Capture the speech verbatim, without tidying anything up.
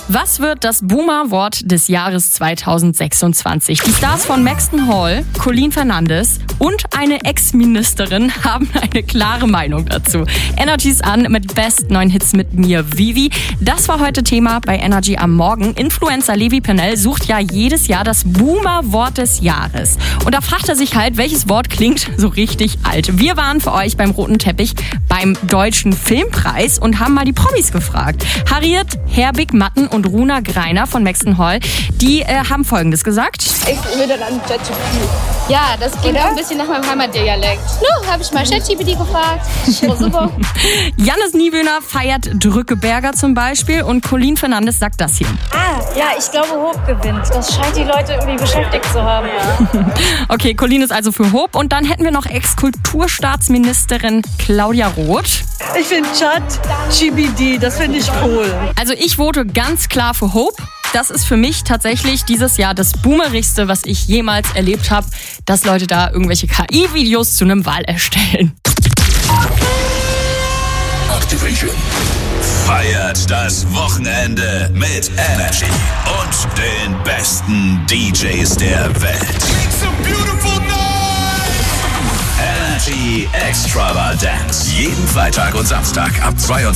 Was wird das Boomer-Wort des Jahres zweitausendsechsundzwanzig? Die Stars von Maxton Hall, Colleen Fernandes und eine Ex-Ministerin haben eine klare Meinung dazu. Energy's an mit Best neuen Hits mit mir, Vivi. Das war heute Thema bei Energy am Morgen. Influencer Levi Pennell sucht ja jedes Jahr das Boomer-Wort des Jahres. Und da fragt er sich halt, welches Wort klingt so richtig alt. Wir waren für euch beim Roten Teppich beim Deutschen Filmpreis und haben mal die Promis gefragt. Harriet Herbig Matten und Runa Greiner von Maxton Hall, die äh, haben Folgendes gesagt. Ich würde dann ChatGPT. Ja, das klingt auch ein bisschen nach meinem Heimatdialekt. No, habe ich mal ChatGPT gefragt. Oh, super. Jannis Niewöhner feiert Drückeberger zum Beispiel und Colleen Fernandes sagt das hier. Ah, ja, ich glaube, Hope gewinnt. Das scheint die Leute irgendwie beschäftigt zu haben. Ja. Okay, Colleen ist also für Hope. Und dann hätten wir noch Ex-Kulturstaatsministerin Claudia Roth. Ich finde ChatGPT, das finde ich cool. Also ich vote ganz klar für Hope. Das ist für mich tatsächlich dieses Jahr das Boomerigste, was ich jemals erlebt habe, dass Leute da irgendwelche K I-Videos zu einem Wahl erstellen. Activation. Feiert das Wochenende mit Energy und den besten D Js der Welt. Energy Extravaganza. Jeden Freitag und Samstag ab zweiundzwanzig